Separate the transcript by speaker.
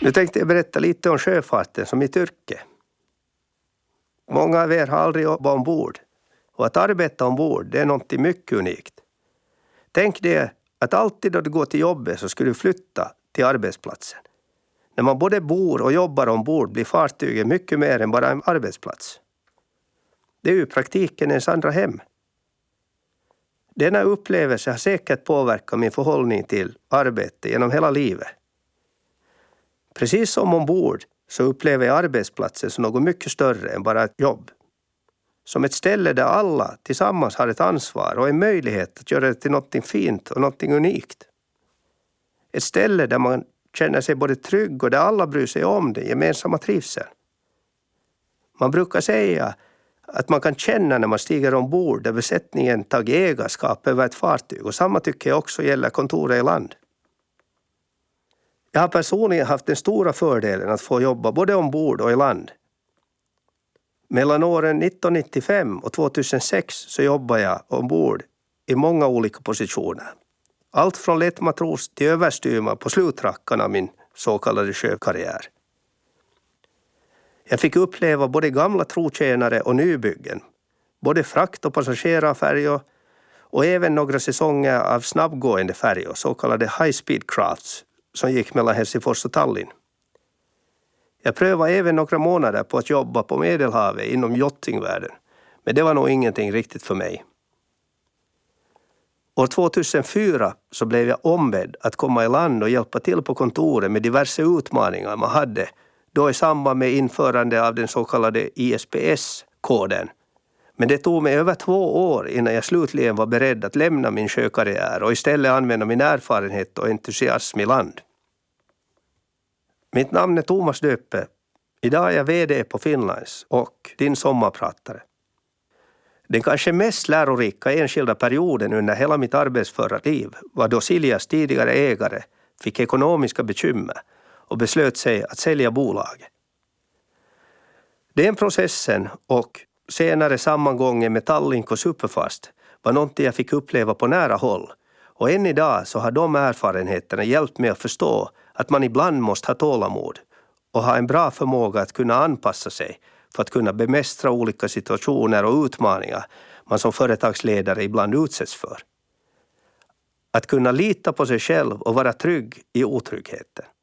Speaker 1: Nu tänkte jag berätta lite om sjöfarten som mitt yrke. Många av er har aldrig jobbat ombord. Och att arbeta ombord, det är något mycket unikt. Tänk dig att alltid då du går till jobbet så ska du flytta till arbetsplatsen. När man både bor och jobbar ombord blir fartyget mycket mer än bara en arbetsplats. Det är ju i praktiken ens andra hem. Denna upplevelse har säkert påverkat min förhållning till arbete genom hela livet. Precis som ombord så upplever jag arbetsplatsen som något mycket större än bara ett jobb. Som ett ställe där alla tillsammans har ett ansvar och en möjlighet att göra det till något fint och något unikt. Ett ställe där man känner sig både trygg och där alla bryr sig om den gemensamma trivseln. Man brukar säga att man kan känna när man stiger ombord där besättningen tagit ägarskap över ett fartyg, och samma tycker jag också gäller kontoret i land. Jag har personligen haft den stora fördelen att få jobba både ombord och i land. Mellan åren 1995 och 2006 så jobbade jag ombord i många olika positioner. Allt från lättmatros till överstyrman på slutrackan av min så kallade sjökarriär. Jag fick uppleva både gamla trotjänare och nybyggen, både frakt- och passagerarfärjor och även några säsonger av snabbgående färjor, så kallade high-speed crafts, som gick mellan Helsingfors och Tallinn. Jag prövade även några månader på att jobba på Medelhavet inom yachtingvärlden, men det var nog ingenting riktigt för mig. År 2004 så blev jag ombedd att komma i land och hjälpa till på kontoret med diverse utmaningar man hade då i samband med införande av den så kallade ISPS-koden. Men det tog mig över 2 år innan jag slutligen var beredd att lämna min sjökarriär och istället använda min erfarenhet och entusiasm i land. Mitt namn är Thomas Döpe. Idag är jag VD på Finnlines och din sommarpratare. Den kanske mest lärorika enskilda perioden under hela mitt arbetsföra liv var då Siljas tidigare ägare fick ekonomiska bekymmer och beslöt sig att sälja bolaget. Den processen och senare sammangången med Tallink och Superfast var något jag fick uppleva på nära håll, och än idag så har de erfarenheterna hjälpt mig att förstå att man ibland måste ha tålamod och ha en bra förmåga att kunna anpassa sig för att kunna bemästra olika situationer och utmaningar man som företagsledare ibland utsätts för. Att kunna lita på sig själv och vara trygg i otryggheten.